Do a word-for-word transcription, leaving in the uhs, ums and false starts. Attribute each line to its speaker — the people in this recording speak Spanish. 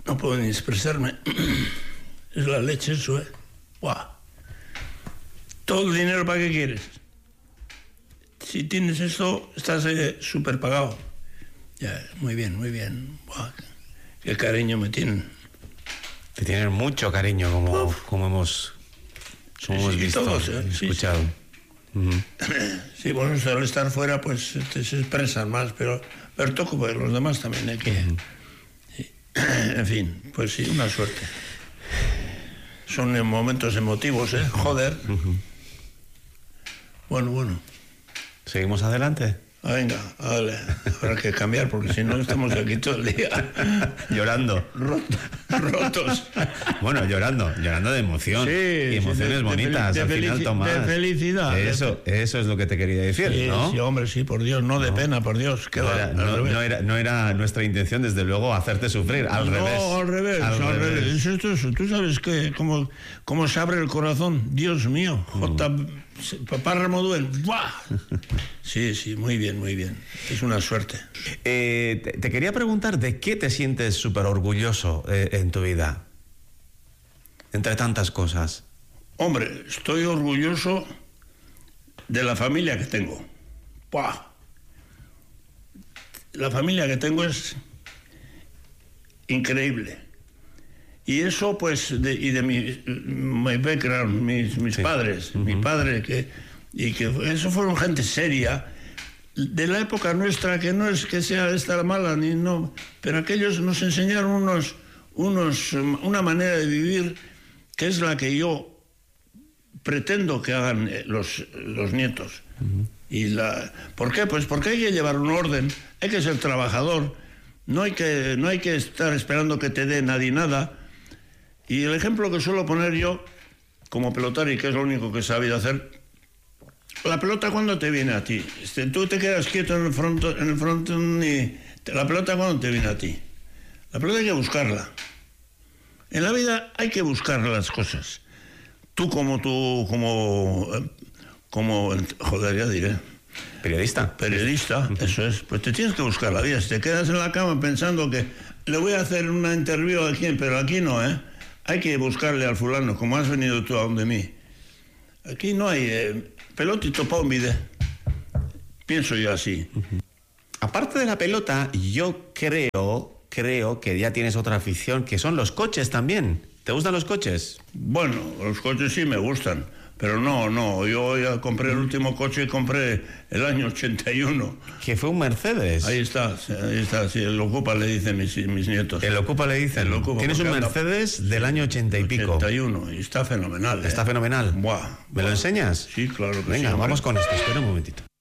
Speaker 1: no puedo ni expresarme. Es la leche eso, ¿eh? ¡Buah! Todo el dinero, ¿para qué quieres? Si tienes esto, estás eh, súper pagado. Ya, muy bien, muy bien. Buah, qué cariño me tienen.
Speaker 2: Te tienen mucho cariño, como, como hemos, como
Speaker 1: sí,
Speaker 2: hemos
Speaker 1: sí,
Speaker 2: visto,
Speaker 1: todos, ¿eh?
Speaker 2: escuchado.
Speaker 1: Sí,
Speaker 2: sí. Uh-huh.
Speaker 1: Sí, bueno, al estar fuera, pues te, se expresan más, pero, pero toco, pues los demás también hay que... Uh-huh. Sí. En fin, pues sí, una suerte. Son momentos emotivos, ¿eh? Joder.
Speaker 2: Uh-huh.
Speaker 1: Bueno, bueno.
Speaker 2: ¿Seguimos adelante?
Speaker 1: Ah, venga, vale. Habrá que cambiar porque si no estamos aquí todo el día.
Speaker 2: Llorando.
Speaker 1: Rotos. Rotos.
Speaker 2: Bueno, llorando, llorando de emoción.
Speaker 1: Sí,
Speaker 2: y emociones
Speaker 1: sí, de,
Speaker 2: bonitas,
Speaker 1: de
Speaker 2: al final, Tomás.
Speaker 1: De felicidad.
Speaker 2: Eso, eso es lo que te quería decir,
Speaker 1: sí,
Speaker 2: ¿no?
Speaker 1: Sí, hombre, sí, por Dios, no de no. pena, por Dios.
Speaker 2: No,
Speaker 1: va,
Speaker 2: era, no, no, era, no era nuestra intención, desde luego, hacerte sufrir, al
Speaker 1: no,
Speaker 2: revés.
Speaker 1: No, al revés, al, al revés. revés. Esto, eso, tú sabes que cómo, cómo se abre el corazón, Dios mío. Mm. J. Papá Remoduel, ¡buah! Sí, sí, muy bien, muy bien. Es una suerte.
Speaker 2: Eh, te, te quería preguntar, ¿de qué te sientes súper orgulloso eh, en tu vida? Entre tantas cosas.
Speaker 1: Hombre, estoy orgulloso de la familia que tengo. ¡Buah! La familia que tengo es increíble. Y eso, pues, de, y de mi, mi background, mis, mis sí. padres, uh-huh. mi padre, que, y que eso fueron gente seria, de la época nuestra, que no es que sea esta mala, ni no, pero aquellos nos enseñaron unos, unos, una manera de vivir que es la que yo pretendo que hagan los, los nietos. Uh-huh. Y la, ¿por qué? Pues porque hay que llevar un orden, hay que ser trabajador, no hay que, no hay que estar esperando que te dé nadie nada. Y el ejemplo que suelo poner yo, como pelotari, y que es lo único que he sabido hacer, la pelota cuando te viene a ti. Este, tú te quedas quieto en el frontón, en el frontón y la pelota cuando te viene a ti. La pelota hay que buscarla. En la vida hay que buscar las cosas. Tú como tú, como, como, joder, ya diré.
Speaker 2: Periodista.
Speaker 1: Periodista, uh-huh. Eso es. Pues te tienes que buscar la vida. Si te quedas en la cama pensando que le voy a hacer una interview a quien, pero aquí no, ¿eh? Hay que buscarle al fulano, como has venido tú a donde mí. Aquí no hay eh, pelota y topa un video. Pienso yo así.
Speaker 2: Uh-huh. Aparte de la pelota, yo creo, creo que ya tienes otra afición, que son los coches también. ¿Te gustan los coches?
Speaker 1: Bueno, los coches sí me gustan. Pero no, no, yo ya compré el último coche y compré el año ochenta y uno.
Speaker 2: Que fue un Mercedes.
Speaker 1: Ahí está, ahí está, sí, el Ocupa le dicen mis, mis nietos.
Speaker 2: El Ocupa le dicen.
Speaker 1: El Ocupa.
Speaker 2: Tienes un Mercedes anda, del año ochenta y pico.
Speaker 1: ochenta y uno, y está fenomenal.
Speaker 2: Está
Speaker 1: ¿eh?
Speaker 2: fenomenal.
Speaker 1: Buah,
Speaker 2: ¿Me
Speaker 1: buah.
Speaker 2: lo enseñas?
Speaker 1: Sí, claro que
Speaker 2: Venga,
Speaker 1: sí.
Speaker 2: vamos con esto, espera un momentito.